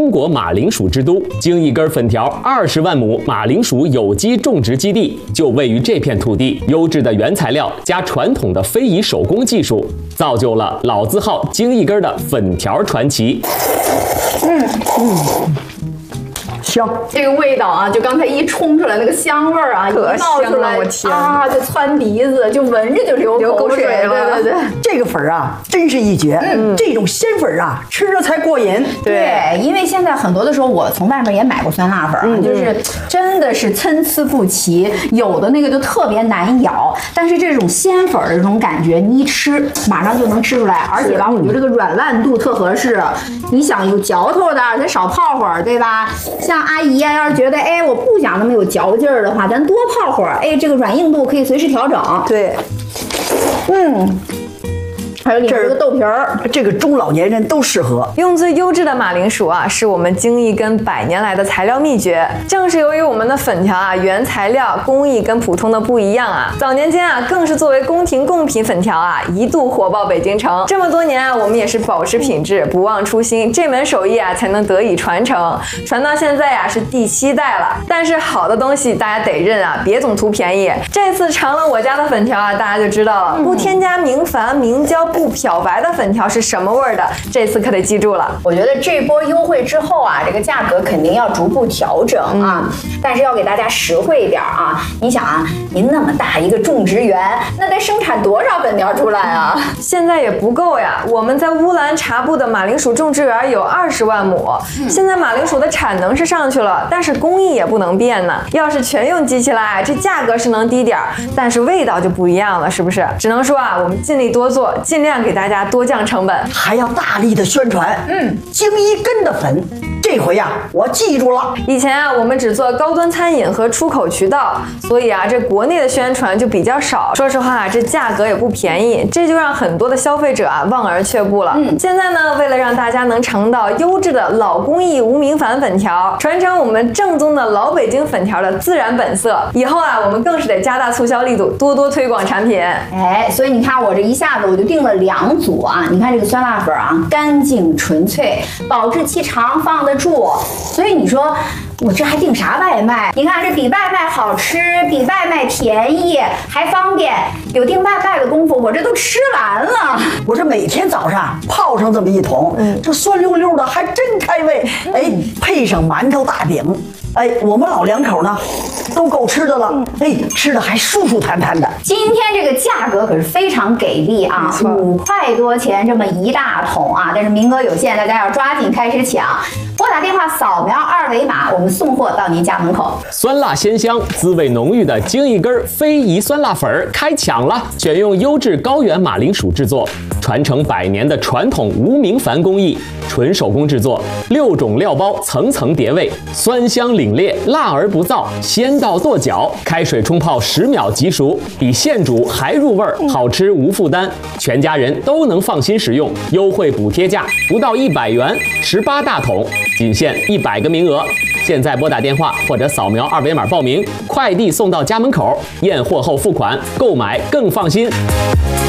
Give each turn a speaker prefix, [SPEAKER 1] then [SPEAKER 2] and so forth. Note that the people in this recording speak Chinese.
[SPEAKER 1] 中国马铃薯之都，经一根粉条20万亩马铃薯有机种植基地就位于这片土地。优质的原材料加传统的非遗手工技术，造就了老字号京一根的粉条传奇。
[SPEAKER 2] 香，
[SPEAKER 3] 这个味道啊，就刚才一冲出来那个香味儿啊，一冒出来，
[SPEAKER 2] 我天
[SPEAKER 3] 啊，就窜鼻子，就闻着就流口水了。对，
[SPEAKER 2] 这个粉儿啊，真是一绝。这种鲜粉啊，吃着才过瘾。
[SPEAKER 3] 对，因为现在很多的时候，我从外面也买过酸辣粉啊，就是真的是参差不齐，有的那个就特别难咬，但是这种鲜粉的这种感觉，你一吃马上就能吃出来，而且吧，我觉得这个软烂度特合适。你想有嚼头的，咱少泡会儿，对吧？像阿姨呀，要是觉得我不想那么有嚼劲儿的话，咱多泡会儿，这个软硬度可以随时调整。
[SPEAKER 2] 对，
[SPEAKER 3] 还有里面这个豆皮儿，
[SPEAKER 2] 这个中老年人都适合。
[SPEAKER 4] 用最优质的马铃薯啊，是我们京一根100年来的材料秘诀。正是由于我们的粉条啊，原材料工艺跟普通的不一样啊，早年间啊，更是作为宫廷贡品粉条啊，一度火爆北京城。这么多年啊，我们也是保持品质，不忘初心，这门手艺啊，才能得以传承。传到现在啊，是第7代了。但是好的东西大家得认啊，别总图便宜。这次尝了我家的粉条啊，大家就知道了，不添加明矾、明胶、不漂白的粉条是什么味儿的，这次可得记住了。
[SPEAKER 3] 我觉得这波优惠之后啊，这个价格肯定要逐步调整啊，但是要给大家实惠一点啊。你想啊，您那么大一个种植园，那得生产多少粉条出来啊？
[SPEAKER 4] 现在也不够呀，我们在乌兰察布的马铃薯种植园有20万亩，现在马铃薯的产能是上去了，但是工艺也不能变呢。要是全用机器来，这价格是能低点儿，但是味道就不一样了，是不是？只能说啊，我们尽力多做，尽量给大家多降成本，
[SPEAKER 2] 还要大力的宣传。京一根的粉，这回呀，我记住了。
[SPEAKER 4] 以前啊，我们只做高端餐饮和出口渠道，所以啊，这国内的宣传就比较少。说实话，这价格也不便宜，这就让很多的消费者啊望而却步了。现在呢，为了让大家能尝到优质的老工艺无明矾粉条，传承我们正宗的老北京粉条的自然本色，以后啊，我们更是得加大促销力度，多多推广产品。
[SPEAKER 3] 所以你看我这一下子我就定了2组啊，你看这个酸辣粉啊，干净纯粹，保质期长，放得住。所以你说我这还订啥外卖？你看这比外卖好吃，比外卖便宜，还方便。有订外卖的功夫，我这都吃完了。
[SPEAKER 2] 我这每天早上泡上这么一桶，这酸溜溜的还真开胃。配上馒头大饼，我们老两口呢都够吃的了。吃的还舒舒坦坦的。
[SPEAKER 3] 今天这个价格可是非常给力啊，5块多钱这么一大桶啊，但是名额有限，大家要抓紧开始抢。拨打电话扫描2维码，我们送货到您家门口。
[SPEAKER 1] 酸辣鲜香、滋味浓郁的京一根非遗酸辣粉开抢了！选用优质高原马铃薯制作，传承100年的传统无明矾工艺，纯手工制作，6种料包层层叠味，酸香凛冽，辣而不燥，鲜到跺脚。开水冲泡10秒即熟，比现煮还入味儿，好吃无负担，全家人都能放心食用。优惠补贴价不到100元，18大桶。仅限100个名额，现在拨打电话或者扫描2维码报名，快递送到家门口，验货后付款，购买更放心。